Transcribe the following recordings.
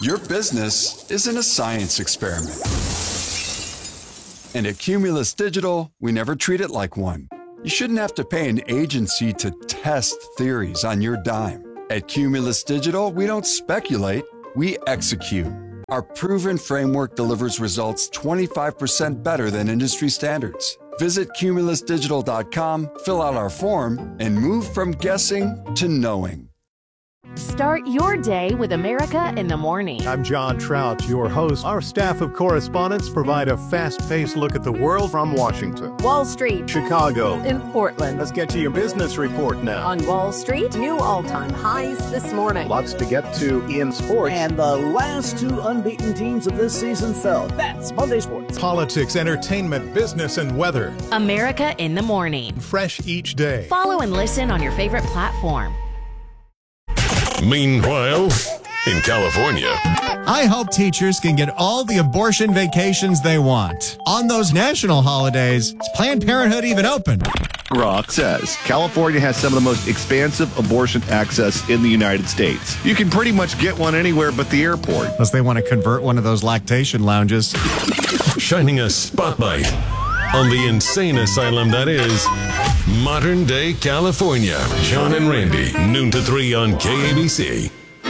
Your business isn't a science experiment. And at Cumulus Digital, we never treat it like one. You shouldn't have to pay an agency to test theories on your dime. At Cumulus Digital, we don't speculate, we execute. Our proven framework delivers results 25% better than industry standards. Visit cumulusdigital.com, fill out our form, and move from guessing to knowing. Start your day with America in the Morning. I'm John Trout, your host. Our staff of correspondents provide a fast-paced look at the world from Washington, Wall Street, Chicago, in Portland. Let's get to your business report now. On Wall Street, new all-time highs this morning. Lots to get to in sports. And the last two unbeaten teams of this season fell. That's Monday Sports. Politics, entertainment, business, and weather. America in the Morning. Fresh each day. Follow and listen on your favorite platform. Meanwhile, in California, I hope teachers can get all the abortion vacations they want. On those national holidays, is Planned Parenthood even open? Rock says California has some of the most expansive abortion access in the United States. You can pretty much get one anywhere but the airport. Unless they want to convert one of those lactation lounges. shining a spotlight on the insane asylum that is modern day California. John and Randy, noon to 3 on KABC.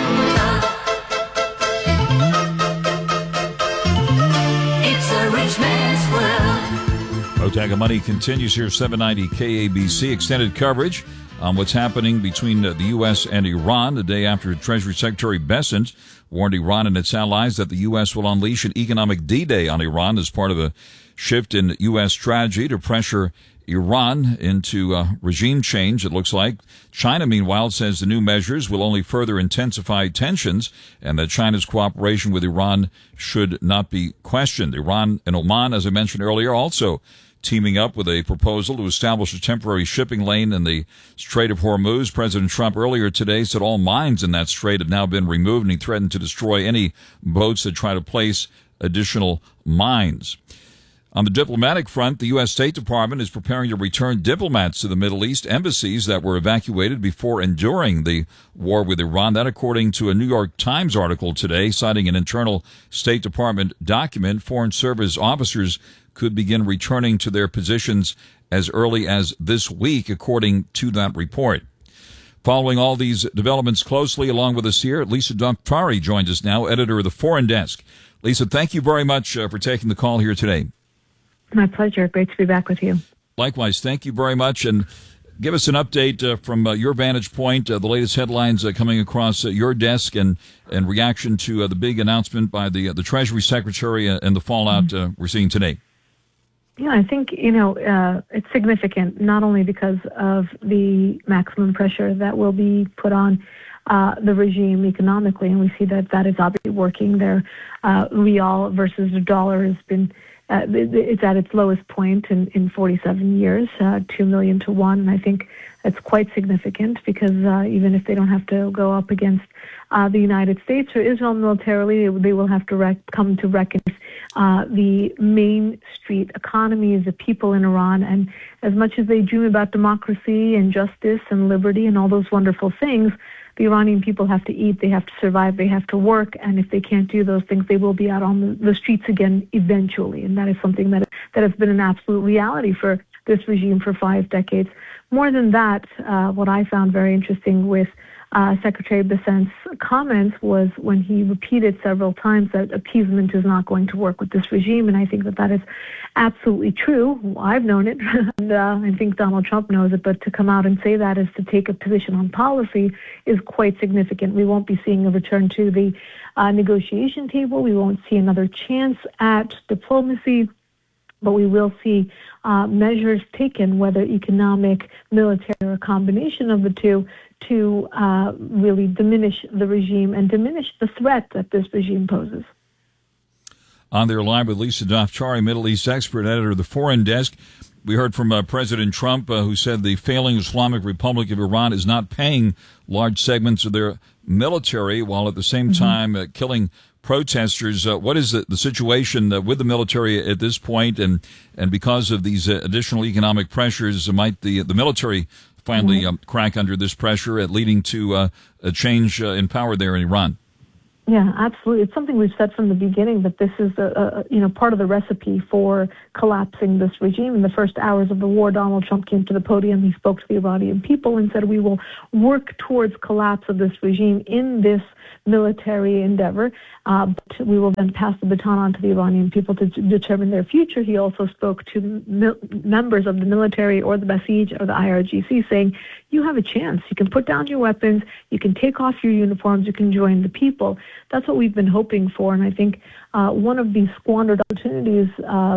It's a rich man's world. Otago Money continues here, 790 KABC. Extended coverage on what's happening between the U.S. and Iran the day after Treasury Secretary Bessent warned Iran and its allies that the U.S. will unleash an economic D-Day on Iran as part of a shift in U.S. strategy to pressure Iran into regime change, it looks like. China, meanwhile, says the new measures will only further intensify tensions and that China's cooperation with Iran should not be questioned. Iran and Oman, as I mentioned earlier, also teaming up with a proposal to establish a temporary shipping lane in the Strait of Hormuz. President Trump earlier today said all mines in that strait have now been removed, and he threatened to destroy any boats that try to place additional mines. On the diplomatic front, the U.S. State Department is preparing to return diplomats to the Middle East embassies that were evacuated before and during the war with Iran. That, according to a New York Times article today, citing an internal State Department document, Foreign Service officers could begin returning to their positions as early as this week, according to that report. Following all these developments closely, along with us here, Lisa Daftari joins us now, editor of the Foreign Desk. Lisa, thank you very much for taking the call here today. My pleasure. Great to be back with you. Likewise. Thank you very much. And give us an update from your vantage point, the latest headlines coming across your desk and reaction to the big announcement by the Treasury Secretary and the fallout we're seeing today. Yeah, I think, it's significant, not only because of the maximum pressure that will be put on the regime economically, and we see that is obviously working. Their real versus the dollar has been it's at its lowest point in 47 years, 2 million to 1. And I think that's quite significant because even if they don't have to go up against the United States or Israel militarily, they will have to come to reckon the Main Street economy, the people in Iran. And as much as they dream about democracy and justice and liberty and all those wonderful things, the Iranian people have to eat, they have to survive, they have to work, and if they can't do those things, they will be out on the streets again eventually. And that is something that has been an absolute reality for this regime for 5 decades. More than that, what I found very interesting with Secretary Bessent's comments was when he repeated several times that appeasement is not going to work with this regime, and I think that is absolutely true. I've known it, and I think Donald Trump knows it, but to come out and say that is to take a position on policy is quite significant. We won't be seeing a return to the negotiation table. We won't see another chance at diplomacy, but we will see measures taken, whether economic, military, or a combination of the two, to really diminish the regime and diminish the threat that this regime poses. On their line with Lisa Daftari, Middle East expert, editor of the Foreign Desk. We heard from President Trump, who said the failing Islamic Republic of Iran is not paying large segments of their military, while at the same time killing protesters. What is the situation with the military at this point? And because of these additional economic pressures, might the military finally crack under this pressure, leading to a change in power there in Iran? Yeah, absolutely. It's something we've said from the beginning, that this is part of the recipe for collapsing this regime. In the first hours of the war, Donald Trump came to the podium. He spoke to the Iranian people and said, we will work towards collapse of this regime in this military endeavor. But we will then pass the baton on to the Iranian people to determine their future. He also spoke to members of the military or the Basij or the IRGC, saying, you have a chance. You can put down your weapons. You can take off your uniforms. You can join the people. That's what we've been hoping for. And I think one of these squandered opportunities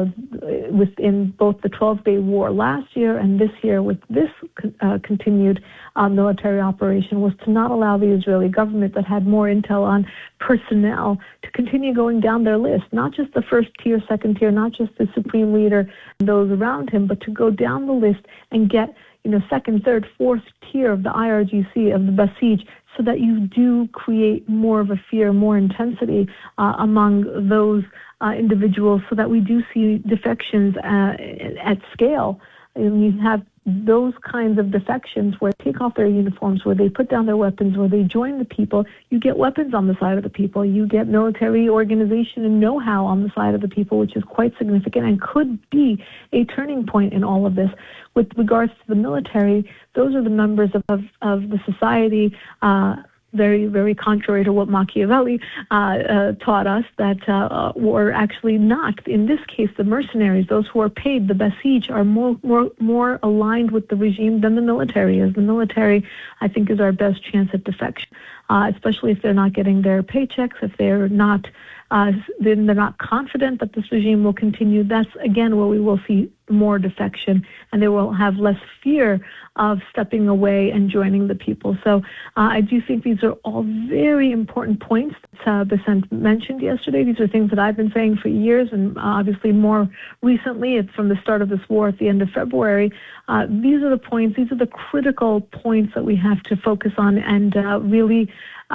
within both the 12-day war last year and this year with this continued military operation was to not allow the Israeli government that had more intel on personnel to continue going down their list, not just the first tier, second tier, not just the supreme leader and those around him, but to go down the list and get second, third, fourth tier of the IRGC, of the Basij, so that you do create more of a fear, more intensity among those individuals, so that we do see defections at scale. And you have those kinds of defections where they take off their uniforms, where they put down their weapons, where they join the people. You get weapons on the side of the people. You get military organization and know-how on the side of the people, which is quite significant and could be a turning point in all of this. With regards to the military, those are the members of the society, very, very contrary to what Machiavelli taught us, that were actually not, in this case, the mercenaries, those who are paid, the Basij, are more aligned with the regime than the military is. The military, I think, is our best chance at defection, especially if they're not getting their paychecks, if they're not then they're not confident that this regime will continue. That's, again, where we will see more defection, and they will have less fear of stepping away and joining the people. So I do think these are all very important points that Besant mentioned yesterday. These are things that I've been saying for years, and obviously more recently, it's from the start of this war at the end of February. These are the points, these are the critical points that we have to focus on and really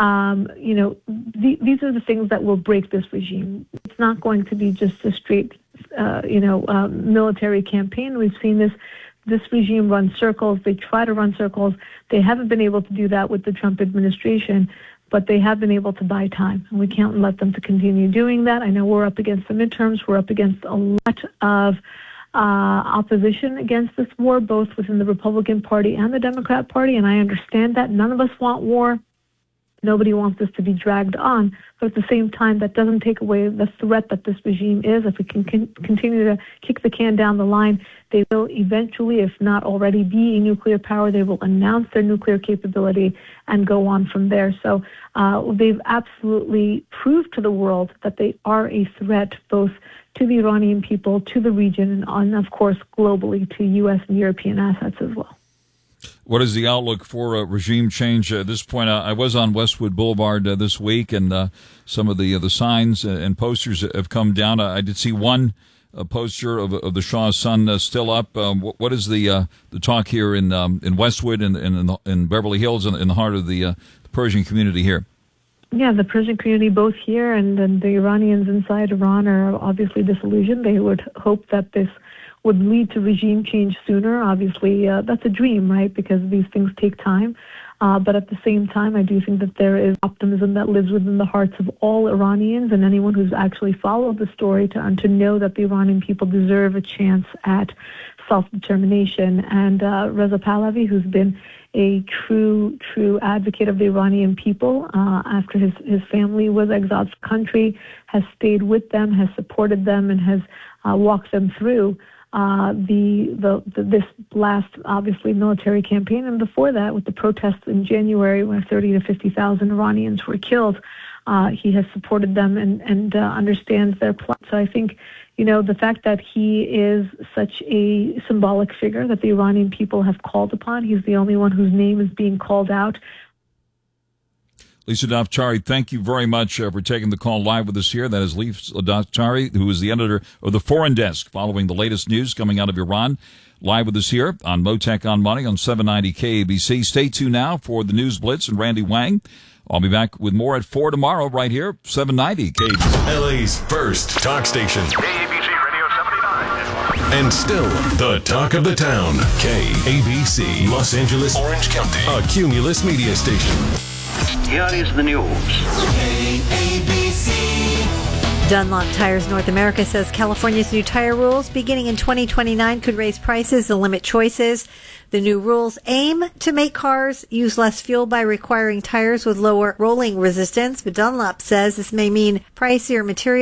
these are the things that will break this regime. It's not going to be just a straight, military campaign. We've seen this regime run circles. They try to run circles. They haven't been able to do that with the Trump administration, but they have been able to buy time, and we can't let them to continue doing that. I know we're up against the midterms. We're up against a lot of opposition against this war, both within the Republican Party and the Democrat Party, and I understand that. None of us want war. Nobody wants this to be dragged on, but at the same time, that doesn't take away the threat that this regime is. If we can continue to kick the can down the line, they will eventually, if not already, be a nuclear power. They will announce their nuclear capability and go on from there. So they've absolutely proved to the world that they are a threat, both to the Iranian people, to the region, and of course, globally to U.S. and European assets as well. What is the outlook for regime change at this point? I was on Westwood Boulevard this week, and some of the signs and posters have come down. I did see one poster of the Shah's son still up. What is the talk here in Westwood and in Beverly Hills, in the heart of the Persian community here? Yeah, the Persian community, both here and the Iranians inside Iran, are obviously disillusioned. They would hope that this would lead to regime change sooner. Obviously, that's a dream, right? Because these things take time. But at the same time, I do think that there is optimism that lives within the hearts of all Iranians and anyone who's actually followed the story to know that the Iranian people deserve a chance at self-determination. And Reza Pahlavi, who's been a true advocate of the Iranian people after his family was exiled from the country, has stayed with them, has supported them, and has walked them through this last, obviously, military campaign, and before that, with the protests in January, where 30 to 50,000 Iranians were killed, he has supported them and understands their plight. So I think, the fact that he is such a symbolic figure that the Iranian people have called upon, he's the only one whose name is being called out. Lisa Dafchari, thank you very much for taking the call live with us here. That is Lisa Dafchari, who is the editor of the Foreign Desk, following the latest news coming out of Iran. Live with us here on Motec on Money on 790 KABC. Stay tuned now for the News Blitz and Randy Wang. I'll be back with more at 4 tomorrow right here, 790 KABC. LA's first talk station. KABC Radio 79. And still the talk of the town. KABC, Los Angeles, Orange County. A Cumulus media station. here is the news. Dunlop Tires North America says California's new tire rules beginning in 2029 could raise prices and limit choices. The new rules aim to make cars use less fuel by requiring tires with lower rolling resistance, but Dunlop says this may mean pricier materials